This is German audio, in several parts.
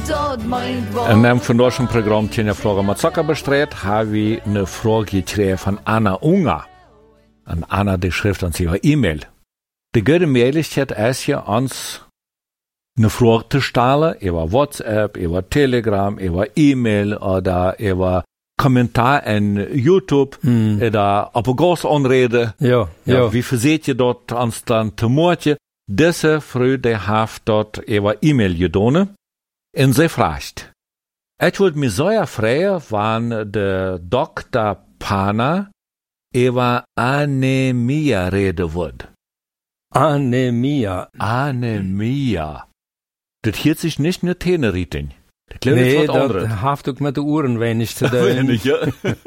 In einem von unserem Programm «Tjena Frage mit Zucker» bestreut, habe ich eine Frage gekriegt von Anna Unger. Und Anna, die schreibt uns ihre E-Mail. Die gute Möglichkeit ist hier, uns eine Frage zu stellen, über WhatsApp, über Telegram, über E-Mail oder über Kommentar in YouTube oder auf eine große Anrede. Ja. Wie verseht ihr dort ans dann zu morgen? Diese Frau, die hat dort über E-Mail getan. Und sie fragt, ich wollte mich so fragen, wann der Dr. Pana über Anämie reden wird. Anämie. Das hört sich nicht in der Teneritin. Das klingt Nee, was anderes. das hat auch mit den Uhren wenig zu tun. Wenig, ja.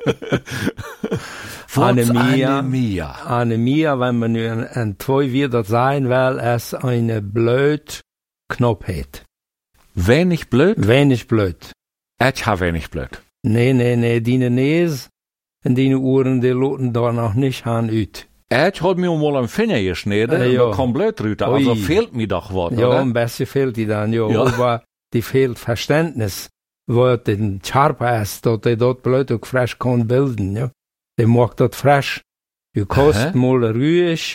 Anämie, wenn man nu ein zwei wieder sein will, ist eine blöd Knappheit. Wenig blöd? Wenig blöd. Ich habe wenig blöd. Nee, die Nees und die Uhren, die loten da noch nicht an ut. Ich habe mir mal einen Finger geschnitten und da kommt blöd raus. Also fehlt mir doch was, Ja, oder? ein bisschen fehlt die dann, ja. Aber die fehlt Verständnis, wo den Charp ist, dass die dort blöd auch frisch kann bilden, ja. Die macht das frisch. Du kostet mal ruhig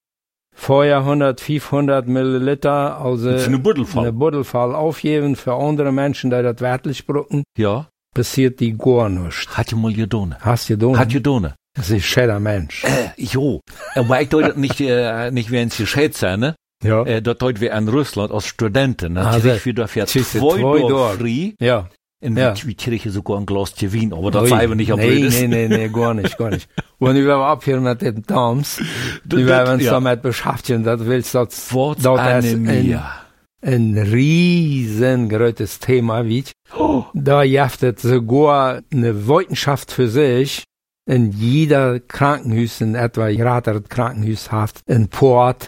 400, 500 Milliliter, also eine Buddelfall aufgeben für andere Menschen, die das wirklich brauchen. Ja. Passiert die gar nicht. Hat ihr mal getan? Hast du getan? Hat getan? Das ist ein schöner Mensch. Jo. Aber ich deute nicht wie ein Geschätzer, ne? Ja. Das deute wie in Russland als Studenten. Ne? Also, Ich wieder für 2 Tage frei. Ja. Und wir kriegen sogar ein Glas Wein, aber das sei wir nicht am blödesten. Nee, gar nicht. Und wir werden ab hier mit den Dams, wir werden uns damit beschäftigen, das willst du, das ist ein riesengroßes Thema, wie da jaftet sogar eine Wissenschaft für sich, in jeder Krankenhaus, in etwa gerade Krankenhaus hat, ein Port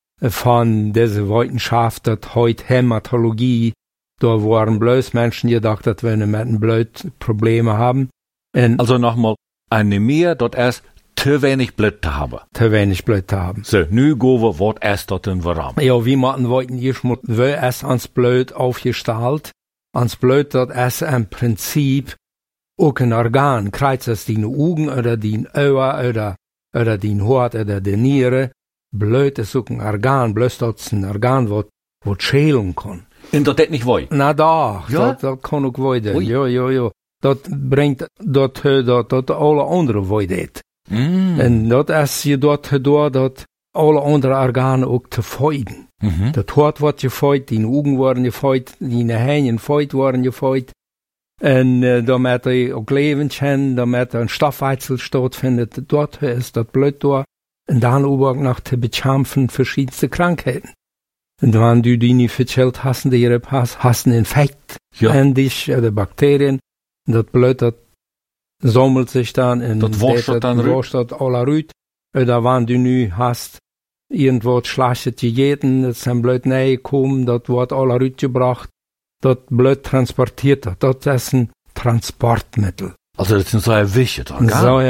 von dieser Wissenschaft, das heute Hämatologie, da waren bloß Menschen gedacht, dass wir mit einem Blut Probleme haben. Und also nochmal, Anämie, dort erst zu wenig Blut zu haben. Zu wenig Blut zu haben. So, nu gehen wir, was erst dort in warum. Ja, wie man wollten, wir erst ans Blut aufgestellt. Ans Blut, das ist im Prinzip auch ein Organ. Kreuz es die Augen oder die Augen oder die Haut oder die Niere. Blut ist auch ein Organ. Bloß das ist ein Organ, was schälen kann. Und das nicht wollen? Na doch, ja? das kann auch wollen. Ja. Das bringt dat alle anderen wollen. Und das ist je dort dat alle andere Organe auch zu feuden. Das Hort wird gefeut, die Augen werden gefeut, die Händen werden gefeut. Und damit auch Leben können, damit ein Stoffwechsel stattfindet, dort ist das Blut da. Und dann auch noch zu bekämpfen verschiedenste Krankheiten. Und wenn du die nicht verchillt hast, hast einen Infekt an dich, oder Bakterien, und das Blut, das sammelt sich dann, und das wascht das alle rüt. Oder wenn du nu hast, irgendwo schlachtet jeden, das ist Blut nahe gekommen, das wird alle rüt gebracht, das Blut transportiert, das ist ein Transportmittel. Also das ist so ein wichtiges Organ.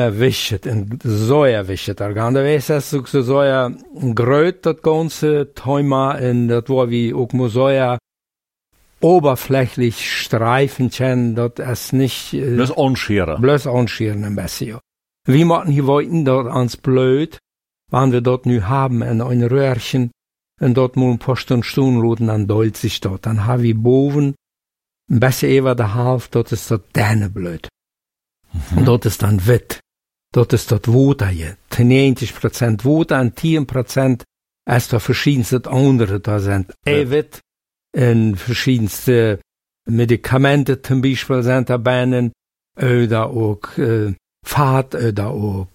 So ein wichtiges Organ. Da weißt du, so ein Gröt, das ganze Thema, und das war wie auch mal so ein oberflächlich Streifenchen, das ist nicht... Bloß anscheren ein bisschen. Wie machen hier wollten dort ans Blut, wenn wir dort nu haben, in ein Röhrchen, und dort mal ein paar Stunden laden, dann dollt sich dort. Dann haben wir boven, ein bisschen über der Hälfte, dort ist das Däneblut. Und dort ist dann Witt. Dort ist das Water hier. 90% Water und 10% ist da verschiedenste andere. Da sind Witt und verschiedenste Medikamente zum Beispiel sind dabei, oder auch Fett, oder auch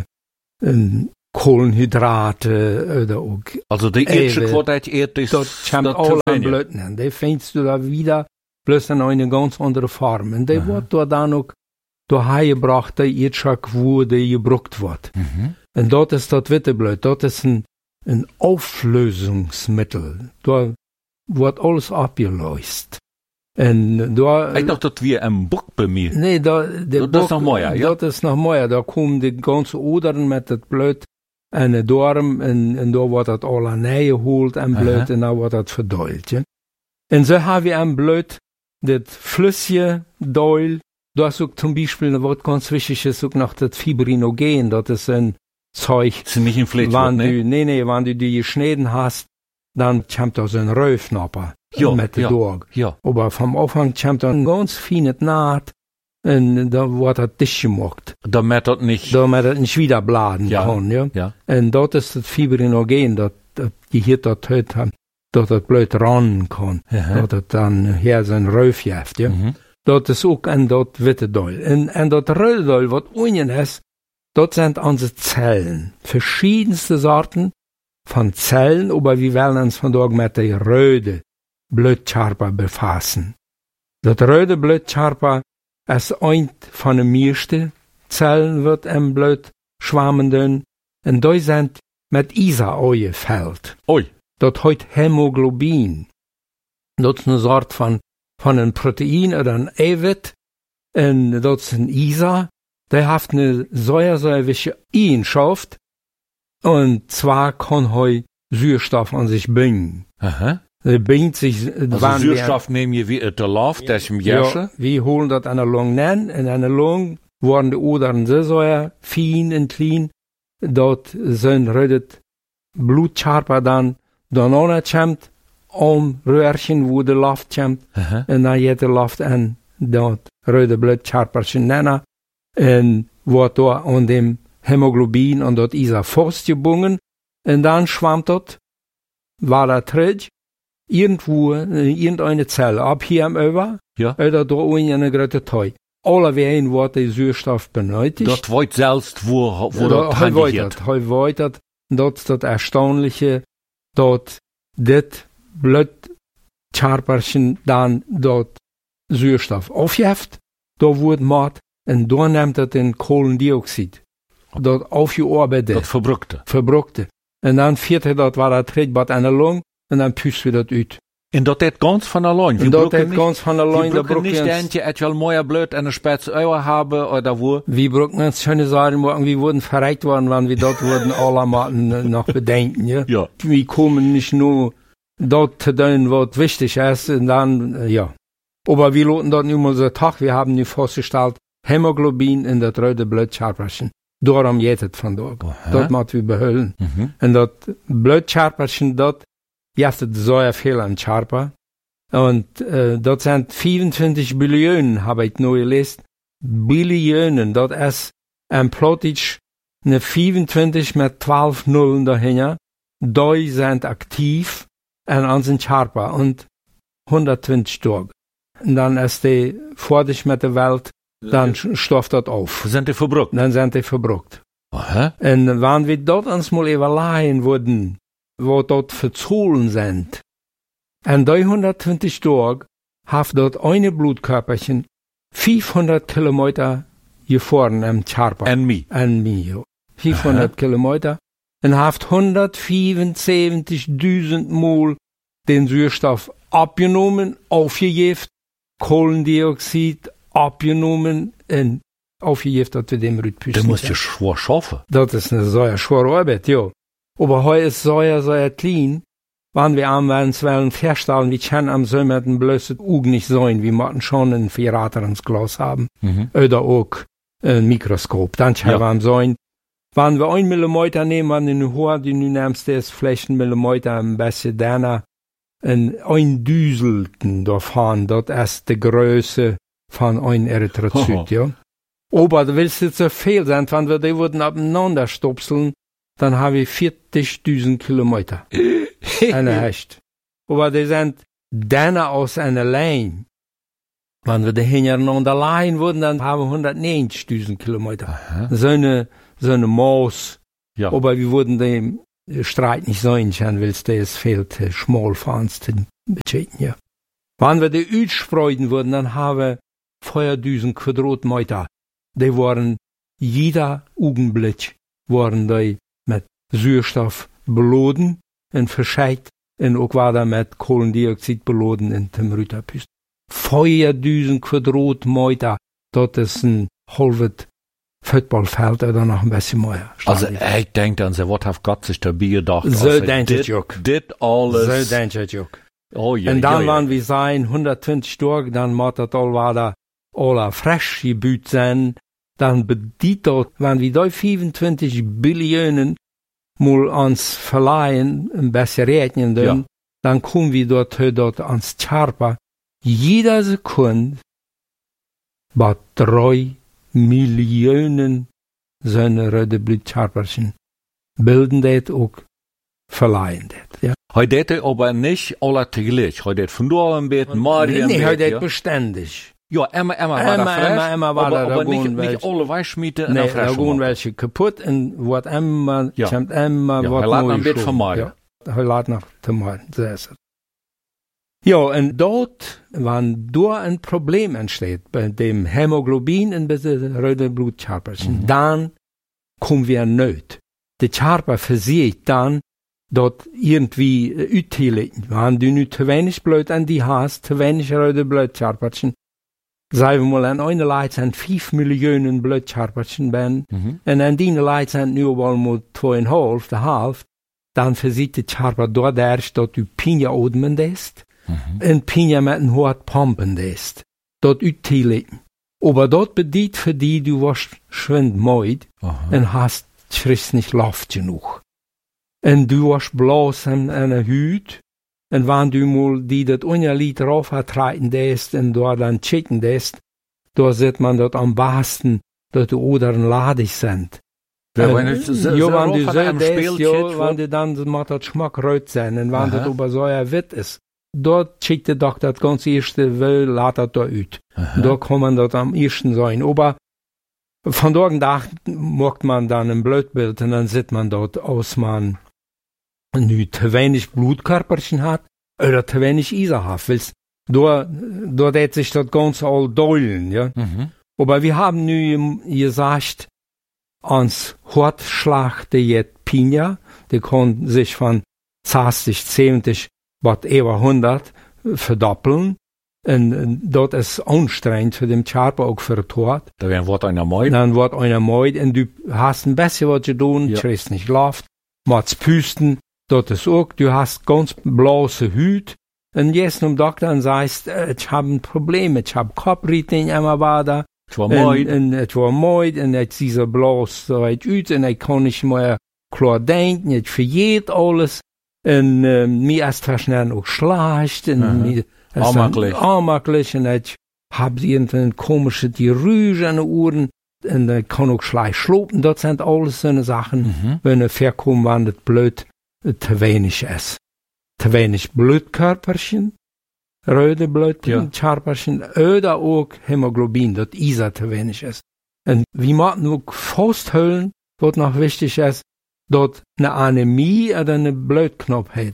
Kohlenhydrate, oder auch... Also die erste Qualität ist... Das kommt alle an Blöden. Die findest du da wieder, bloß in eine ganz andere Form. Und die wird da dann auch gebracht, die Irrschak, wo die gebraucht wird. Und dort ist das Witteblut, dort ist ein Auflösungsmittel. Da wird alles abgelöst. Und da... Ich dachte, das wäre ein Buch bei mir. Nee, das ist noch mehr, ja? Das ist noch mehr. Da kommen die ganzen Odern mit das Blut in den Darm, und da wird das alle näher geholt, ein Blut, und dann wird das verdollt, ja. Und so haben wir ein Blut das flüssige Deul, da ist auch zum Beispiel ein Wort ganz wichtig, ist auch noch das Fibrinogen, das ist ein Zeug. Das ist nicht ein Fleischwort, ne? Wenn du die geschnitten hast, dann kommt da so ein Röfnapper. Ja, mit der Dorg. Ja. Aber vom Anfang kommt da ein ganz feines Naht, und da wird das dicht gemacht. Damit das nicht wieder bladen kann, ja. Ja. Und dort ist das Fibrinogen, das Gehirn dort hört haben, dass das blöd rannen kann. Dass das dann her sein Röf jeft, ja. Dort ist auch ein dort Wittedeul. Und dort Rödedeul, was unten ist, dort sind unsere Zellen. Verschiedenste Sorten von Zellen, aber wir wollen uns von dort mit der röde Blutkörper befassen. Das röde Blutkörper ist ein von den meisten Zellen wird im Blut schwammenden, und die sind mit Isa gefüllt. Oi. Das heißt Hämoglobin. Das ist eine Sorte von einem Protein oder ein Eiwit, und das ist ein Isa, der hat eine sehr wichtige Eigenschaft, und zwar kann er Sauerstoff an sich binden. Aha. Er bindet sich, also Sauerstoff nehmen wir wie der Luft, das ist im Järsche. Ja, wir holen das an der Lunge an, in einer Lunge werden die Odern so fein und klein, dort sind rödet Blutkörper dann kommt, Röhrchen, wo die Luft kommt, und dann geht die Luft an, dort röde Blutkörperchen nennen, und wird da an dem Hämoglobin und dort ist er festgebunden, und dann schwammt dort, war der Träg, irgendwo, irgendeine Zelle, ab hier am Über, oder da in eine große Teil. Alle Wehen wird der Sauerstoff benötigt. Dort wird selbst, wo dort tangiert. Dort ist das Erstaunliche, dort das Blutkörperchen dann dort Sauerstoff aufjeft, da wird Mord, und da nimmt das den Kohlendioxid. Dort aufgearbeitet. Das Verbruckte. Und dann vierte, dort war der Trittbad an der Lunge, und dann püst wir das aus. Und dat deed ganz van allein. Und dat deed ganz van allein. Wir brauchen nicht eentje etwas mehr blöd eine Spitze Eier haben oder wo. Wir brauchen uns schöne Sachen, wir wurden verreicht worden, wenn wir dort wurden alle Maten noch bedenken, ja. Ja. Wir kommen nicht nur dort zu tun, was wichtig ist, und dann, ja. Aber wir loten dort nur mal so Tag, wir haben nicht festgestellt, Hämoglobin in das rote Blutkörperchen. Darum geht es von dort. Dort müssen wir behüllen. Und das Blutkörperchen dort, heeft het sehr viel an Körper. Und dort sind 24 Billionen, habe ich neu gelesen. Billionen, dort ist plötzlich eine 25 mit 12 Nullen dahinter. Die sind aktiv an unseren Körper und 120 Tage. Und dann ist die fertig mit der Welt, dann stofft das auf. Sind die verbruckt? Dann sind die verbruckt. Aha. Und wenn wir dort uns mal überlegen würden, wo dort verzogen sind. An 320 Tagen hat dort eine Blutkörperchen 500 Kilometer gefahren am Körper. An mir, ja. 500 Kilometer. Und hat 175.000 Mal den Sauerstoff abgenommen, aufgegeben, Kohlendioxid abgenommen und aufgegeben, dass wir dem Rhythmus. Das muss ja schwer schaffen. Das ist eine sehr schwere Arbeit, ja. Aber heute ist sehr klein. Wenn wir uns feststellen, wir können am Sommer den blöden Augen nicht sehen, wir müssen schon ein Vierrater ins Glas haben. Oder auch ein Mikroskop. Dann können wir sehen. Wenn wir 1 Millimeter nehmen, wenn du du nimmst das vielleicht 1 Millimeter ein bisschen dann ein Düselten davon, das ist die Größe von ein Erythrozyt, ja. Aber du willst jetzt so viel sein, wenn wir die würden abeinander stopseln, dann habe ich 40.000 Kilometer. Eine Hecht. Aber die sind dann aus einer Lein. Wenn wir hintereinander leihen würden, dann haben wir 190.000 Kilometer. So eine Maus. Ja. Aber wir würden dem Streit nicht sein, weil es das fehlt, schmal fahren zu beschädigen, ja. Wenn wir die ausspreiten würden, dann haben wir 4.000 Quadratmeter. Die waren, jeder Augenblick, waren die mit Sauerstoff beladen und verscheit und auch war mit Kohlendioxid beladen in dem Rüterpüst. 4.000 Quadratmeter, das ist ein halbes Footballfeld oder noch ein bisschen mehr. Also ich denke, an was hat Gott sich dabei gedacht? So denkt es auch. Dit alles. So denkt es auch. Oh, ja, und dann, ja, wenn wir sein 120 Tage, dann muss das all weiter alle frisch gebüht sein. Dann bedient das, wenn wir da 25 Billionen mal ans verleihen, ein bisschen rechnen, Ja. dann kommen wir dort ans Charpa. Jeder Sekunde bei 3 Millionen seine rote Blutcharperchen bilden das auch verleihen das, ja. Heute aber nicht alle teglich. Heute von da ein bisschen, morgen ein Nee, heute bisschen, ja. beständig. Ja, immer war da frisch. Immer war da aber gewoon nicht alle Weichmiete und Nee, dann da frisch. gewoon welche kaputt en wordt immer, Ja. komt immer Ja, wat hij laat moois een beetje schoon. vermijden. Ja, hij laat nog te maken, zo is het. Ja, en dort, wann door een probleem entsteht, bei dem Hämoglobin en bij de rode bloedcharperchen, dann kommen wir nooit. De charper versiegt dann, dat irgendwie uitteilen. Wann du nu te weinig bloed aan die hast, te weinig rode bloedcharperchen, sagen wir mal, an einer Leid sind 5 Millionen Blutcharperchen ben, und an die Leid sind nu wel mal 2,5, de half, dann versiegt die Charper dort erst, dat du Pinja odmen dest, und Pinja mit een hoort pompen dest, dat uitteilen. Aber dort bedient für die, du warst schwind moid, und hast schriss nicht Luft genug. Und du warst bloß an einer Hüt, en wann du mal die dat unja Lied rauf vertreten dest en dort dann checken dest, da sieht man dort am besten, dat die Odern ladig sind. Ja, wenn du so wenn du rauf so an einem dest, Spielkit, wenn du dann macht das Schmack rot sein, en wann das aber so wit ist, dort schickt der doch das ganze erste Will, laat das da ut. Da kann man dort am ersten sein. Aber von dort nach macht man dann ein Blutbild und dann sieht man dort aus, man nu te wenig Blutkörperchen hat oder te wenig Eisen hat, weil dort hat sich das Ganze all deulen, ja. Aber wir haben nu gesagt, ans Hortschlag de jet Pinja, die kann sich von 60, 70, was über 100 verdoppeln. Und dort ist anstrengend für den Charper, auch für den Tod. Da wird einer moid. Dann wird einer moid und du hast ein bisschen was getan, Ja. kriegst nicht Luft, machst Püsten, dort ist auch, du hast ganz blaue Hüt. Und jetzt zum Doktor und sagst, ich habe ein Problem, ich habe Kopfritin immer weiter. Es war moid. Und es war moid und jetzt dieser blaus so weit uit und ich kann nicht mehr klar denken, ich vergeht alles. Und mir ist verschnell auch schlecht und mir armaklich und ich habe irgendeine komische Rüge an den Ohren und ich kann auch schlecht schlupen. Das sind alles so eine Sachen, wenn er verkommt, wann das Blut te wenig ist. Te wenig Blutkörperchen, rode Blutkörperchen, oder auch Hämoglobin, das Isa te wenig ist. Und wie man nur festhalten, was noch wichtig ist, dass eine Anämie oder eine Blutknappheit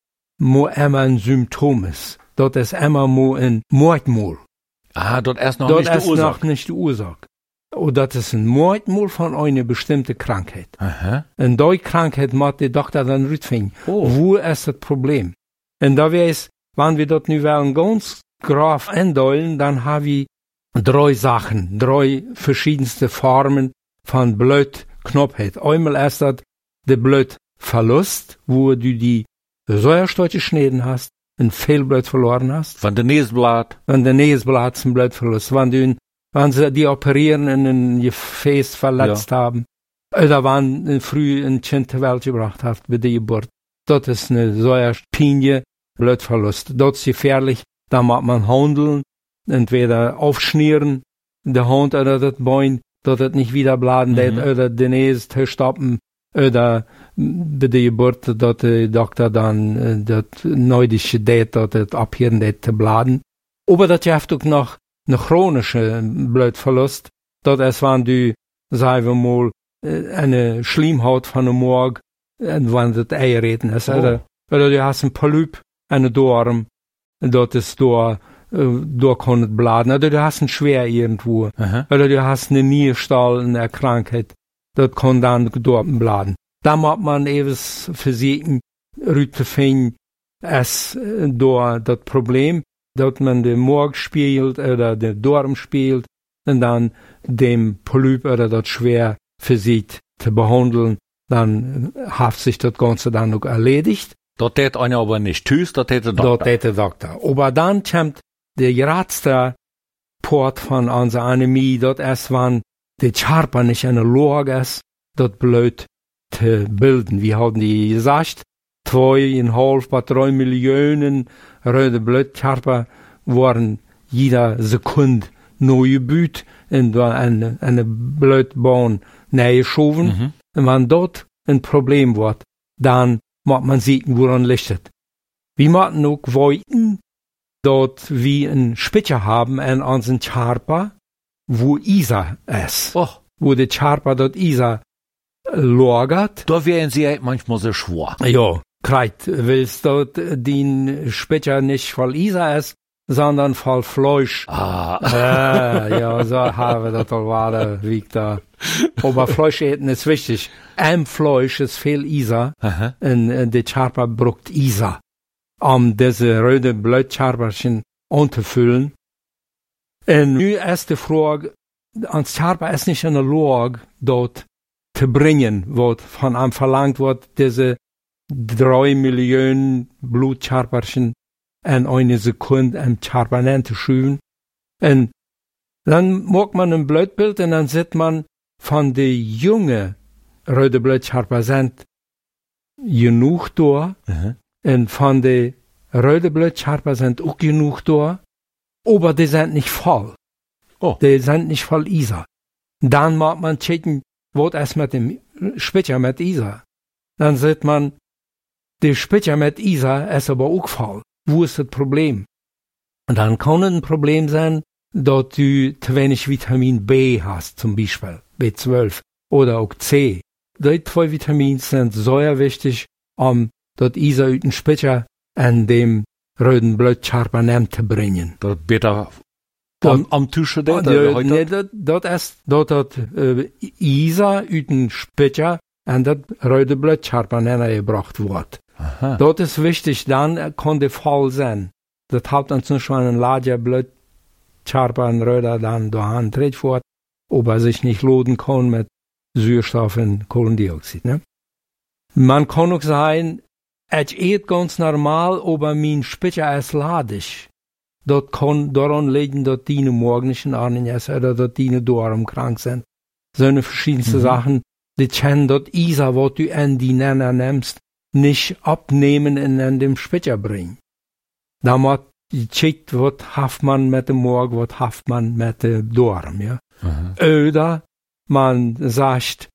mo immer ein Symptom ist. Das ist immer mo ein Mordmol. Ah, dort erst noch Das nicht die ist Ursache. noch nicht die Ursache. Und das ist ein Mordmol von einer bestimmten Krankheit. Aha. Und die Krankheit macht der Doktor dann rausfinden. Oh. Wo ist das Problem? Und da weiß, wenn wir dort nu wollen ganz grav eindeulen, dann haben wir 3 Sachen, 3 verschiedenste Formen von Blutknappheit. Einmal ist das der Blutverlust, wo du die Säuerstoffe geschnitten hast, und viel Blut verloren hast. Von der Näsblatt. Wenn der Näsblatt zum Blutverlust, wenn sie die operieren und ein Gefäß verletzt haben, oder wenn früh ein Kind zur Welt gebracht hat bei der Geburt. Das ist eine Säuerspinie, Blutverlust. Das ist gefährlich, da muss man handeln, entweder aufschnieren, der Hand oder das Bein, dass es nicht wieder bladen oder den Näs zu stoppen, oder bei der Geburt, dass der Doktor dann das neudische Date, dass das abhören zu bladen. Aber das gibt auch noch eine chronische Blutverlust. Das ist, wenn du, sagen wir mal, eine Schleimhaut von dem Magen, wenn das Eierreden ist, oder du hast ein Polyp, eine Darm, dort ist da kann es bladen, oder du hast ein Schwer irgendwo, oder du hast eine Nierstall, eine Krankheit, das kann dann dort bladen. Da muss man eben versuchen, rauszufinden, ist da das Problem, dass man den Magen spielt oder den Darm spielt und dann dem Polyp oder das Schwer versucht zu behandeln, dann hat sich das Ganze dann noch erledigt. Dort tät einer aber nicht tüß, dort tät der Doktor. Dort tät der Doktor. Aber dann kommt der letzte Port von unserer Anämie, dort erst waren die Charpa nicht eine Lage ist, dort blöd zu bilden. Wir haben die gesagt, 2,5 bis 3 Millionen röde Blutcharpa waren jeder Sekunde neue Büt in eine Blutbahn geschoben. Und wenn dort ein Problem wird, dann muss man sehen, woran liegt. Wir müssen auch wollten, dort wie ein Spitzer haben an unseren Charpa, wo Isa ist. Oh. Wo die Charpa dort Isa lagert. Da wären sie manchmal so schwach. Ja, kreit, willst dort den Spitzer nicht voll Isa ist, sondern voll Fleisch. Ja, so haben wir das all wie da. Aber Fleisch eten ist wichtig. Fleisch ist viel Isa. Und die Charpa braucht Isa, diese röde Blutcharperchen anzufüllen. Und nu ist die Frage, ans Charpa ist nicht eine Lage dort zu bringen, was von einem verlangt wird, diese 3 Millionen Blutcharperchen in eine Sekunde am Charpanen zu schieben. Und dann macht man ein Blutbild und dann sieht man, von den jungen röde Blutcharper sind genug da. Und von den röde Blutcharper sind auch genug da. Aber die sind nicht voll. Oh. Die sind nicht voll Isa. Dann mag man checken, was ist mit dem Spitzer mit Isa. Dann sieht man, der Spitzer mit Isa ist aber auch voll. Wo ist das Problem? Und dann kann ein Problem sein, dass du zu wenig Vitamin B hast, zum Beispiel B12 oder auch C. Die 2 Vitamine sind sehr wichtig, das Isa aus dem Spitzer an dem röden Blutcharpa zu bringen. Das besser am Tisch das Isa aus dem Spitzer an das röde Blutcharpa gebracht wird. Dort ist wichtig, dann kann der voll sein. Das hat uns nur schon ein larger Blutcharpa und röder dann dahin tritt fort, ob er sich nicht laden kann mit Sauerstoff und Kohlendioxid. Ne? Man kann auch sagen, es ist ganz normal, aber mein Spitzer ist ladig. Das kann daran liegen, dass die morgen nicht in Ordnung ist oder dass die Darm krank sind. So eine verschiedenste Sachen, die können das Isa, was du an die Nenner nimmst, nicht abnehmen und an dem Spitzer bringen. Da muss gecheckt, was haft man mit dem Morgen, was haft man mit dem Darm, ja. Oder man sagt,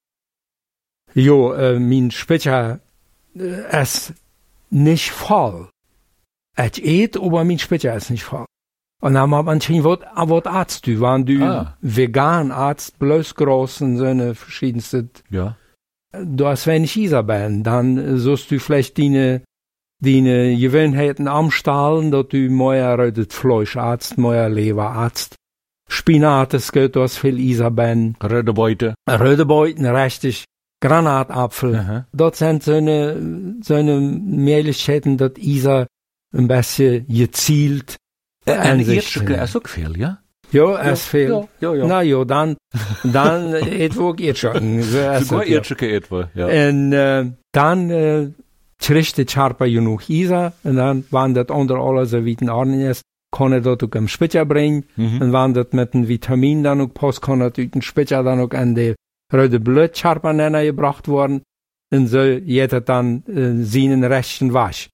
mein Spitzer ist nicht voll. Es geht, aber mein Spitzer ist nicht voll. Und dann muss man schauen, was Arzt du, wenn du vegan Arzt, bloß groß und so eine verschiedenste, du hast wenig Isabellen, dann sollst du vielleicht deine Gewohnheiten amstahlen, dass du mehr rödet Fleischarzt, mehr Leberarzt, Spinat, es geht, du hast viel Isabellen. Rödebeute, richtig. Granatapfel. Dort sind so eine Möglichkeiten, dass Isa ein bisschen gezielt an sich ist auch viel, ja? Ja, ist viel. Ja. Na ja, dann etwa Erdschöcken. Sogar Erdschöcke etwa, ja. Und dann kriegt die Charpa genug Isa, und dann, wenn das unter alles so weit in Ordnung ist, kann er das auch am Spitzer bringen. Und wenn das mit dem Vitamin dann auch passt, kann er den Spitzer dann auch an die röde Blutcharpa gebracht worden. Und so jeder dann seinen rechten Wasch.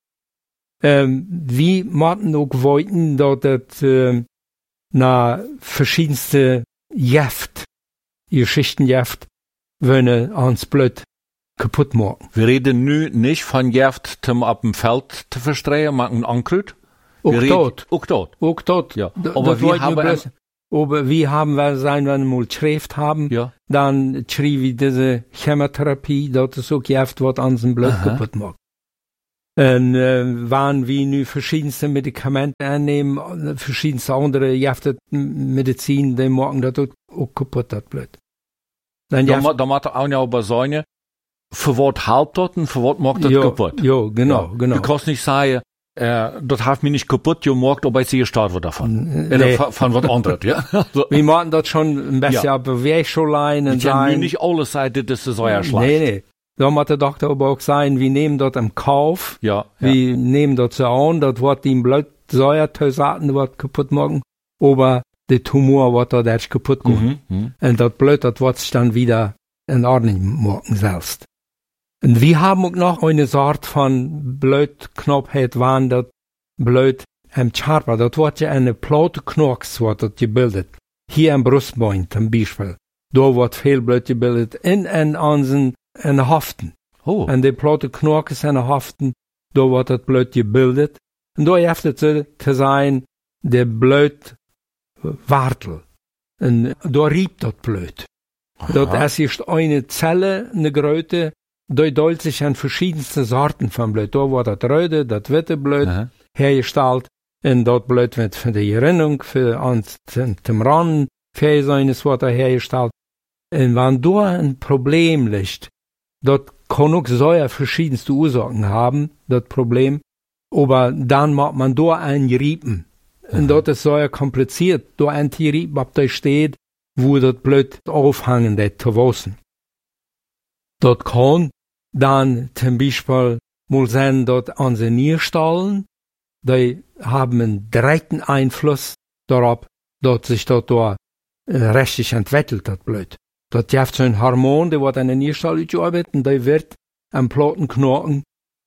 Wir möchten auch wollten, dass das na verschiedenste Geschichtenjeft, wenn uns Blut kaputt machen. Wir reden nu nicht von Jeft zum ab dem Feld zu verstreuen, machen Ankrut. Auch dort. Ja. Aber wir haben, wenn wir mal geschrieben haben, dann schrieb wir diese Chemotherapie, das ist auch Jeft, was unseren Blut kaputt macht. Und wenn wir nu verschiedenste Medikamente annehmen, verschiedenste andere Jefte Medizin, die machen das auch kaputt, das Blut. Da macht er auch noch über seine, für was halbt das und für was macht das kaputt? Ja, genau. Du kannst nicht sagen, das hat mich nicht kaputt gemacht, aber ich sehe gestorben davon. Nee. Von was anderes, ja. So. Wir machen das schon ein bisschen auf Weg schon leiden und sagen. Ich kann nicht alles sagen, das ist so ja schlecht. Nee. da muss der Doktor aber auch sagen, wir nehmen dort im Kauf, wir nehmen dort so an, dort wird ihm blöd Säuerteusaten wird kaputt machen, aber der Tumor wird dort erst kaputt gehen. Und das Blut, das wird sich dann wieder in Ordnung machen selbst. Und wir haben auch noch eine Sorte von Blutknopfheit, wann das Blut am Körper, das wird ja eine Platenknox, wird das gebildet. Hier am Brustbein zum Beispiel. Da wird viel Blut gebildet in unseren Haften. Oh. Und die Platenknox in den Haften, da wird das Blut gebildet. Und da heeft het te zijn de bloedwartel. En da riebt dat Blut. Das ist eine Zelle, eine Gröte, die duldt sich an verschiedenste Sorten von Blut. Da wird das Röde, das Witte Blut hergestellt. Und das Blut wird für die Gerinnung, für uns zum Rannen, für seines wird hergestellt. Und wenn da ein Problem liegt, das kann auch so verschiedenste Ursachen haben, das Problem. Aber dann macht man da ein Riepen. Und das ist so kompliziert. Da ein Riepen, ob da steht, wo das Blut aufhängen, das zu wissen. Das kann dann zum Beispiel mal sein, dass unsere Nierstallen, die haben einen direkten Einfluss darauf, dass sich das da richtig entwickelt, das Blut. Das gibt so ein Hormon, der wird an der Nierstall gearbeitet, und der wird am Plattenknochen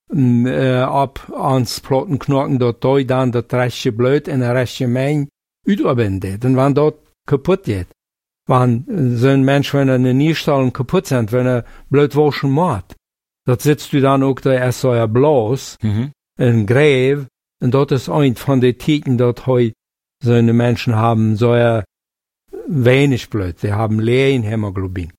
ab ans Plattenknochen, dort dann das rechte Blut in der rechten Menge utarbeitet. Und wenn das kaputt geht, wenn so ein Mensch, wenn er eine Nierstall kaputt sind, wenn er Blut waschen macht, das sitzt du dann auch da erst so bloß, in Gräb, und das ist ein von den Tiken, dort heu so eine Menschen haben so wenig Blut, die haben leeren Hämoglobin.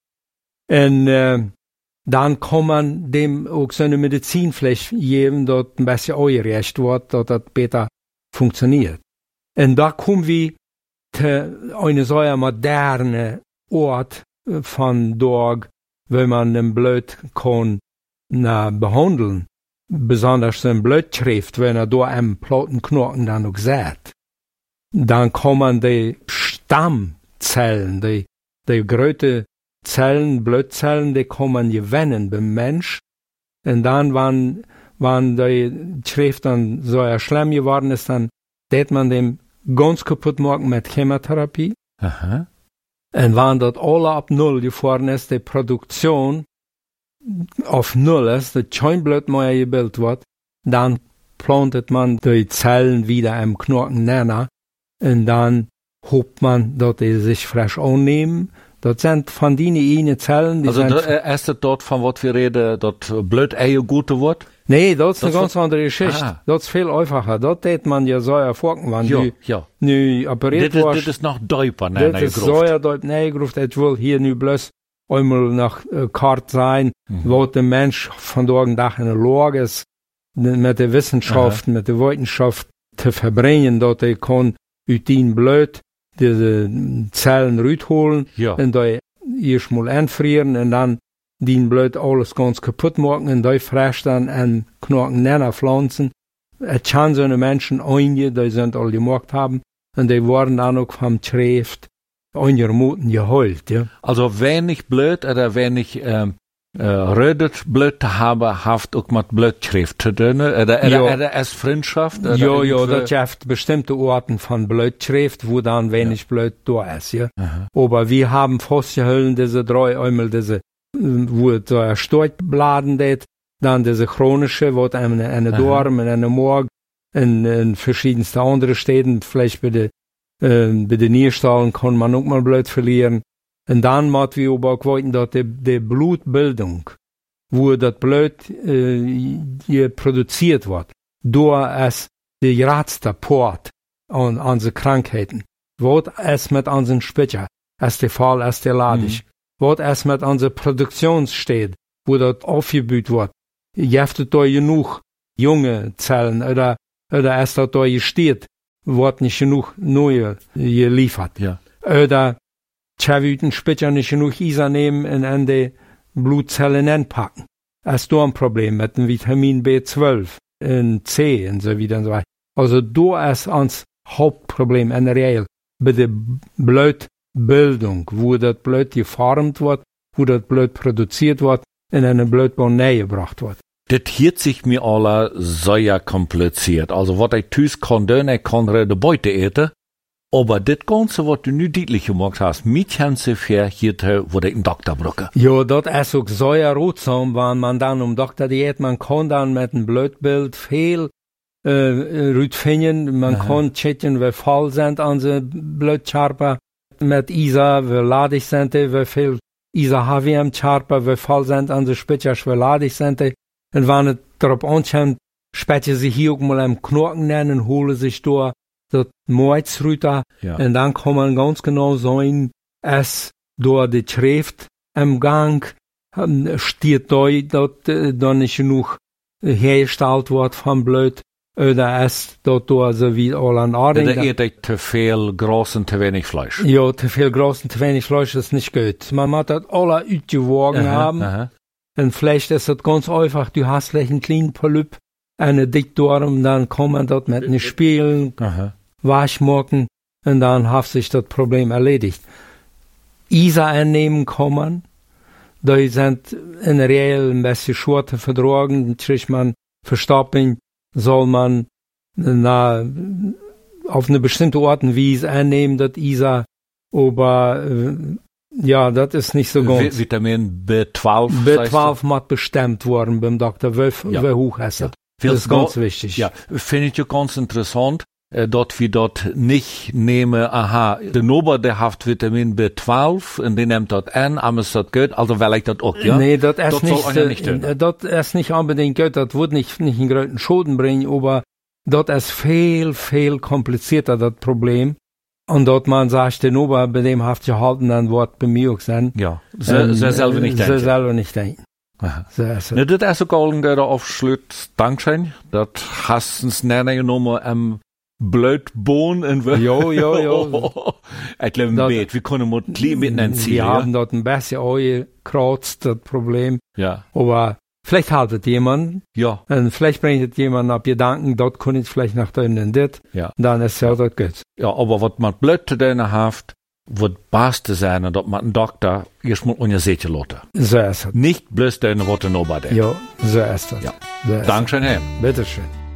Und dann kann man dem auch so eine Medizin vielleicht geben, dass ein bisschen angerecht wird, dass das besser funktioniert. Und da kommen wir zu einer so moderne Art von dort, wenn man den Blut kann behandeln, besonders den Blutschrift, wenn er da am Plattenknochen dann auch sieht. Dann kann man die Stammzellen, die große Zellen, Blutzellen, die kann man gewinnen beim Mensch. Und dann, wenn die Schrift dann so schlimm geworden ist, dann tät man dem ganz kaputt machen mit Chemotherapie. Aha. Und wenn das alle ab Null gefahren ist, die Produktion auf Null ist, das Scheinblut mehr gebildet wird, dann plantet man die Zellen wieder im Knochen näher, und dann hofft man, dass die sich frisch annehmen. Das sind von den Zellen, die also ist das dort, von was wir reden, dort Blut gute wird? Nee, das ist eine ganz andere Geschichte. Ah. Das ist viel einfacher. Das tät man ja so erfolgen, wenn nu operiert wird. Das ist noch Däuper, ne? Das ist so Däuper, ne, Gruft. Das will hier nu bloß einmal nach Kart sein, wo der Mensch von dort Tag in der Lage ist, mit der Wissenschaft, mit der Wissenschaft zu verbringen, dass er kann aus dem Blut diese Zellen rausholen, und da erst mal einfrieren, und dann den Blut alles ganz kaputt machen, und da frisch dann an Knochen näher pflanzen. Es kann so eine Menschen einige, die sind alle gemacht haben, und die wurden dann auch vom Schrift einigermaßen geholt, ja. Also wenig Blut oder wenig rödet Blut haben, haft auch mit Blutschrift zu tun, oder als Freundschaft? Ja, das gibt bestimmte Orten von Blutschrift, wo dann wenig Blut da ist, ja. Aha. Aber wir haben festgehalten, diese drei einmal diese, wo so Storchbladen det, dann diese chronische, wo eine Dorm, eine Morg, in verschiedensten anderen Städten, vielleicht bei den Nierstallen kann man auch mal Blut verlieren. Und dann muss wir aber auch wissen, dass die Blutbildung, wo das Blut produziert wird, da ist die geratste Port an unsere Krankheiten. Was ist mit unseren Spitzer? Ist der Fall, ist der Ladisch? Was ist mit unserer Produktionsstätte, wo das aufgebaut wird? Gibt es da genug junge Zellen, oder ist das da gesteht, wird nicht genug neue geliefert? Ja. Oder Chavüten Spitzer nicht genug Isa nehmen und an die Blutzellen anpacken. Das ist da ein Problem mit dem Vitamin B12 und C und so wieder und so weiter. Also da ist uns Hauptproblem in der Regel bei der Blutbildung, wo das Blut geformt wird, wo das Blut produziert wird, in eine Blutbahn näher gebracht wird. Das hielt sich mir alle sehr kompliziert. Also, was ich tüß kann, ich kann de Beute eten. Aber das Ganze, was du nu deutlich gemacht hast, mit Hänse für hier, wo ich einen Doktor brauche. Ja, das ist auch sehr rotsam, wenn man dann Doktor diät, man kann dann mit einem Blutbild viel, finden. Man kann checken, wie voll sind unsere Blutcharper mit Isa, wie ladig sind die, wie viel Isa haben wir im Charper, wie voll sind unsere Spitzer, wie ladig sind die. Und wenn es darauf ankommt, später sich hier auch mal am Knochen nennen, holen sich durch das Moitzrüter. Ja. Und dann kann man ganz genau sehen, es durch die Schrift im Gang steht da, dass da nicht genug hergestellt wird vom Blut. Oder es dort so wie alle anderen. Oder eet te viel Gras und te wenig Fleisch. Ja, te viel Gras und te wenig Fleisch ist nicht gut. Man muss das alle ausgewogen haben. Und vielleicht ist das ganz einfach, du hast vielleicht einen kleinen Polyp, eine Dickdarm, dann kann man dort mit einem Spielen, waschmachen, und dann hat sich das Problem erledigt. Isa einnehmen kann man, die sind in der Regel ein bisschen schwer zu vertragen, kriegt man Verstoppung, soll man auf eine bestimmte Art und Weise einnehmen, das Isa, aber ja, das ist nicht so ganz. Vitamin B12. B12 muss bestimmt worden beim Doktor, wie hoch ist das? Das ist ganz wichtig. Ja, finde ich ja ganz interessant, dort wie dort nicht nehme, der Nober, der hat Vitamin B12, und den nimmt dort an, aber ist das gut, also will ich das auch, ja? Nee, das ist nicht unbedingt gut, das wird nicht einen großen Schaden bringen, aber das ist viel, viel komplizierter, das Problem. Und dort man sagt, den Nober, bei dem haft gehalten, dann wird bei mir auch sein. Ja, sie selber nicht denken. Sie selber nicht denken. Ne, das ist auch ein guter Aufschluss, Dankeschön, das hast uns näher genommen, Blutbohnen und Jo. Ich glaube, wir können mal klein miteinander ziehen. Wir haben dort ein bisschen angekratzt, das Problem. Ja. Aber vielleicht haltet jemand. Ja. Und vielleicht bringt jemand ab Gedanken, dort kann ich vielleicht nach drinnen dit. Ja. Dann ist ja das gut. Ja, aber was man Blut zu denen hat, wird beste sein, dass man einen Doktor erstmal untersuchen lässt. So ist es. Nicht bloß denen, was noch bei denen. Ja, so ist es. Ja. Dankeschön, Herr. Bitteschön.